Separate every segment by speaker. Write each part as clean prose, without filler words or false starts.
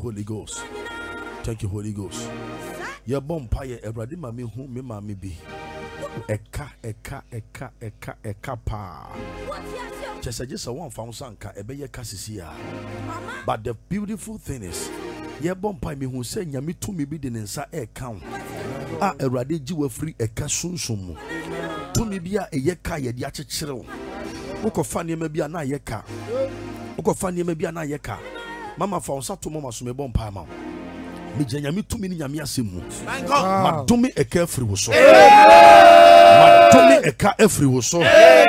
Speaker 1: Holy Ghost. Thank you, Holy Ghost. Your bompire, everybody, mammy, who me, mammy be. Eka pa. Just a one found sanka, a beya cassisia. But the beautiful thing is, your bompire me who say, Yami to me bidding inside a count. Ah, a radiji were free a cassun. To me be a yeka yacha chiro. Oko funny maybe a na yeka. Oko funny maybe a na yeka. Mama found Sato Mama Sume Bompama. Mijanya mi tumi ni nyame asemu madome eka afri wo so madome eka afri wo so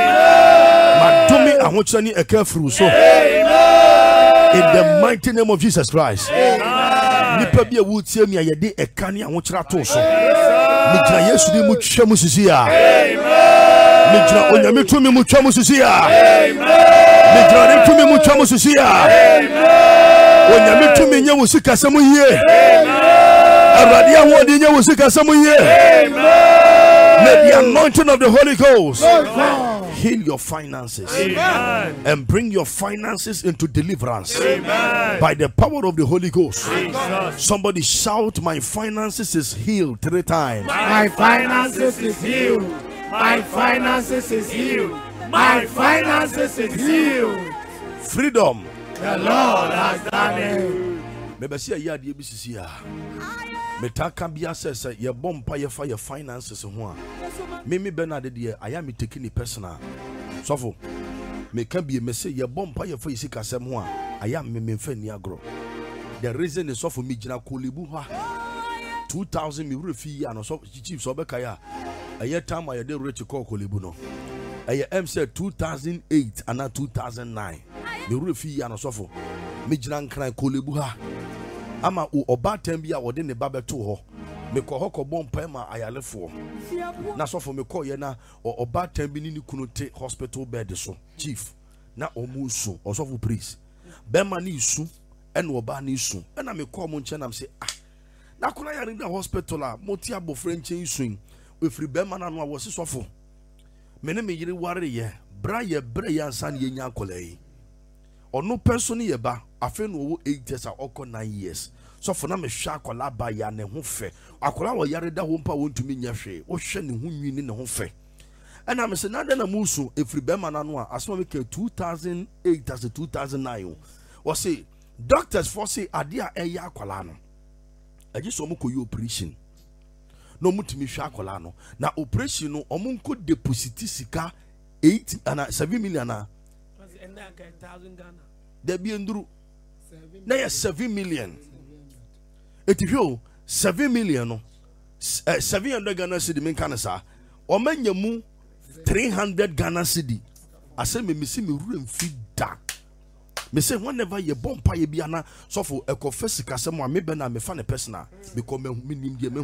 Speaker 1: madome ahokyere ni eka afri wo so in the mighty name of Jesus Christ. Nipa bi a wutie mi ayede eka ni ahokyere ato so mijira Yesu ni mu twam sisi a mijira onyame tumi mu twam sisi a mijira ni tumi mu twam sisi a onyame tumi nya wo sika samu yie aradia ho de nya wo sika samu yie. Let the anointing of the Holy Ghost heal your finances. Amen. And bring your finances into deliverance. Amen. By the power of the Holy Ghost. Jesus. Somebody shout, my finances is healed 3 times.
Speaker 2: My finances is healed. My finances is healed. My finances is healed.
Speaker 1: Freedom.
Speaker 2: The Lord has done it.
Speaker 1: Maybe see a year the ABCC. Metaka bia says your bompa your fire finances ho. Mimi Bernard de I am taking the personal. So me can be me say your bompa your fire sika sem ho. I am me mfa ni agro. The reason is so for me jina Kolebu ha. 2000 me refi and so chief so be kaya. A year time I dey reach call Kolebu no. A M said 2008 and 2009. Me refi and so for me jina nkran Kolebu ha. Ama oba tembi a wode ne ba beto ho me ko hoko bompa ma ayalefo na so for me ko ye na oba tembi ni kunu te hospital bed so chief na omusu osofo priest be ma ni isu ene oba ni isu na me ko mo nche na me say na kuna ya ni hospital a moti abofre nche isu we free be ma na no a wo sofo me ne me yiri ware ye bra ye ansan ye nya akola yi ono person ye ba afen wo 8 years or 9 years. So for na me hwa akola ba ya ne ho fe akola wo yare da ho mpa wontumi nya hwe wo hwe ne ho nwi ne ho fe ena me se na da na musu efri be ma na no a asoma me ke 2008 as 2009 wo say doctors for say ade a eya akola no aji so mo koyi operation no mutumi hwa akola no na operation no omunko deposit sika 8 and 7 million na
Speaker 2: and that 1,000 Ghana.
Speaker 1: There be nduru na 7 million. Eti hwo 7 million no 700 Ghana cedi men kanasa o manya mu 300 Ghana cedi ase me misi me rura mfi da me say whenever you bompa ye bia na so for ekofesika se mo me be na me fa ne personal because me nim